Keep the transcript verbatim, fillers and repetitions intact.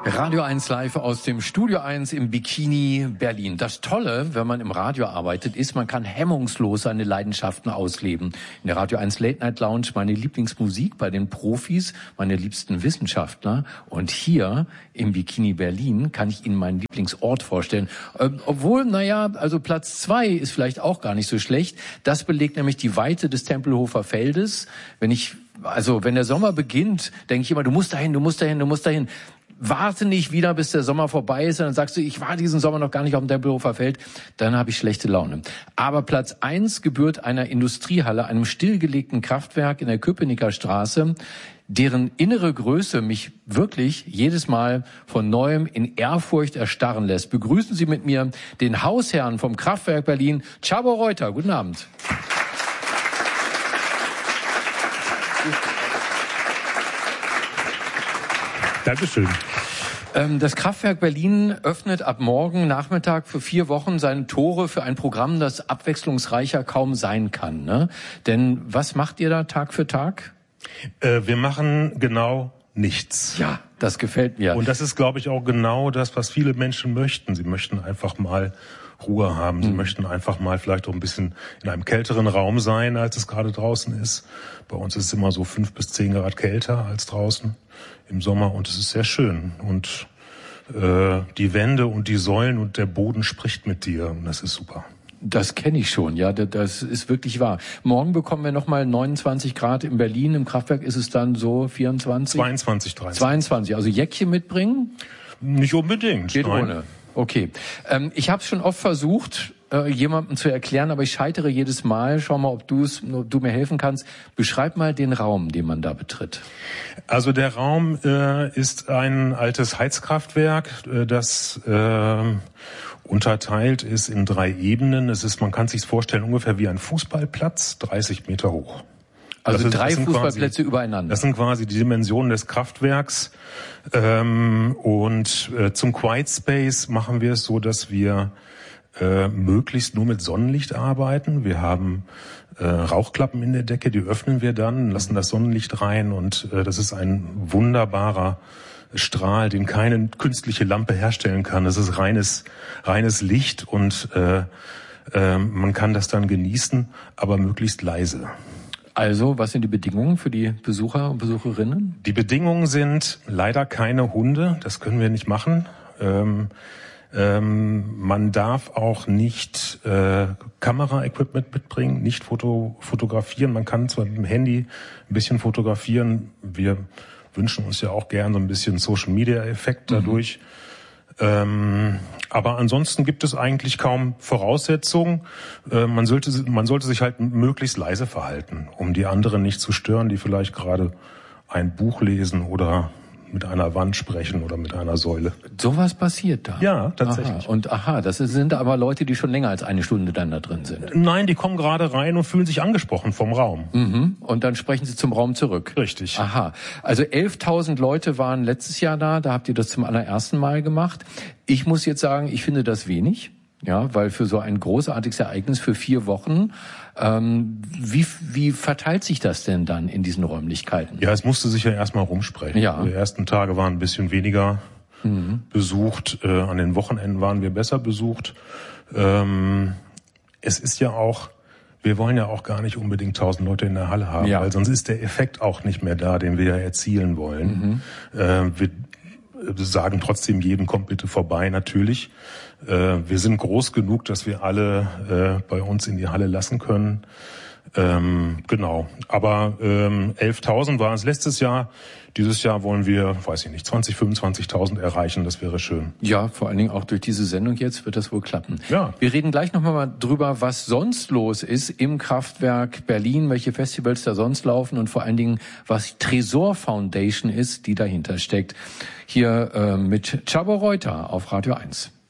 Radio eins live aus dem Studio eins im Bikini Berlin. Das Tolle, wenn man im Radio arbeitet, ist, man kann hemmungslos seine Leidenschaften ausleben. In der Radio eins Late Night Lounge meine Lieblingsmusik bei den Profis, meine liebsten Wissenschaftler. Und hier im Bikini Berlin kann ich Ihnen meinen Lieblingsort vorstellen. Äh, obwohl, naja, also Platz zwei ist vielleicht auch gar nicht so schlecht. Das belegt nämlich die Weite des Tempelhofer Feldes. Wenn ich, also wenn der Sommer beginnt, denke ich immer, du musst dahin, du musst dahin, du musst dahin. Warte nicht wieder, bis der Sommer vorbei ist, und dann sagst du, ich war diesen Sommer noch gar nicht auf dem Tempelhofer Feld, dann habe ich schlechte Laune. Aber Platz eins gebührt einer Industriehalle, einem stillgelegten Kraftwerk in der Köpenicker Straße, deren innere Größe mich wirklich jedes Mal von Neuem in Ehrfurcht erstarren lässt. Begrüßen Sie mit mir den Hausherrn vom Kraftwerk Berlin, Csaba Reuter. Guten Abend. Dankeschön. Das Kraftwerk Berlin öffnet ab morgen Nachmittag für vier Wochen seine Tore für ein Programm, das abwechslungsreicher kaum sein kann. Ne? Denn was macht ihr da Tag für Tag? Äh, wir machen genau nichts. Ja, das gefällt mir. Und das ist, glaube ich, auch genau das, was viele Menschen möchten. Sie möchten einfach mal Ruhe haben. Sie mhm. möchten einfach mal vielleicht auch ein bisschen in einem kälteren Raum sein, als es gerade draußen ist. Bei uns ist es immer so fünf bis zehn Grad kälter als draußen im Sommer, und es ist sehr schön. Und äh, die Wände und die Säulen und der Boden spricht mit dir, und das ist super. Das kenne ich schon, ja, das ist wirklich wahr. Morgen bekommen wir nochmal neunundzwanzig Grad in Berlin. Im Kraftwerk ist es dann so vierundzwanzig? zweiundzwanzig, dreiundzwanzig. zweiundzwanzig, also Jäckchen mitbringen? Nicht unbedingt. Geht nein. ohne. Okay. Ähm, ich habe es schon oft versucht, äh, jemandem zu erklären, aber ich scheitere jedes Mal. Schau mal, ob, du's, ob du mir helfen kannst. Beschreib mal den Raum, den man da betritt. Also der Raum äh, ist ein altes Heizkraftwerk, äh, das äh, unterteilt ist in drei Ebenen. Es ist, man kann sich vorstellen, ungefähr wie ein Fußballplatz, dreißig Meter hoch. Also das drei ist, das Fußballplätze quasi, übereinander. Das sind quasi die Dimensionen des Kraftwerks. Ähm, und äh, zum Quiet Space machen wir es so, dass wir äh, möglichst nur mit Sonnenlicht arbeiten. Wir haben äh, Rauchklappen in der Decke, die öffnen wir dann, lassen das Sonnenlicht rein, und äh, das ist ein wunderbarer Strahl, den keine künstliche Lampe herstellen kann. Das ist reines, reines Licht, und äh, äh, man kann das dann genießen, aber möglichst leise. Also, was sind die Bedingungen für die Besucher und Besucherinnen? Die Bedingungen sind leider keine Hunde, das können wir nicht machen. Ähm, ähm, man darf auch nicht äh, Kameraequipment mitbringen, nicht foto, fotografieren. Man kann zwar mit dem Handy ein bisschen fotografieren, wir wünschen uns ja auch gern so ein bisschen Social-Media-Effekt dadurch. Mhm. Ähm, aber ansonsten gibt es eigentlich kaum Voraussetzungen. Äh, man sollte, man sollte sich halt möglichst leise verhalten, um die anderen nicht zu stören, die vielleicht gerade ein Buch lesen oder mit einer Wand sprechen oder mit einer Säule. Sowas passiert da? Ja, tatsächlich. Aha. Und aha, das sind aber Leute, die schon länger als eine Stunde dann da drin sind. Nein, die kommen gerade rein und fühlen sich angesprochen vom Raum. Mhm. Und dann sprechen sie zum Raum zurück. Richtig. Aha. Also elftausend Leute waren letztes Jahr da, da habt ihr das zum allerersten Mal gemacht. Ich muss jetzt sagen, ich finde das wenig. Ja, weil für so ein großartiges Ereignis für vier Wochen, ähm, wie, wie verteilt sich das denn dann in diesen Räumlichkeiten? Ja, es musste sich ja erstmal rumsprechen. Ja. Die ersten Tage waren ein bisschen weniger mhm. besucht. Äh, an den Wochenenden waren wir besser besucht. Ähm, es ist ja auch, wir wollen ja auch gar nicht unbedingt tausend Leute in der Halle haben, ja. weil sonst ist der Effekt auch nicht mehr da, den wir ja erzielen wollen. Mhm. Äh, wir sagen trotzdem jedem, kommt bitte vorbei, natürlich. Äh, wir sind groß genug, dass wir alle äh, bei uns in die Halle lassen können. Ähm, genau. Aber ähm, elftausend waren es letztes Jahr. Dieses Jahr wollen wir, weiß ich nicht, zwanzig, fünfundzwanzigtausend erreichen. Das wäre schön. Ja, vor allen Dingen auch durch diese Sendung jetzt wird das wohl klappen. Ja. Wir reden gleich noch mal drüber, was sonst los ist im Kraftwerk Berlin, welche Festivals da sonst laufen und vor allen Dingen, was Tresor Foundation ist, die dahinter steckt. Hier äh, mit Csaba Reuter auf Radio eins.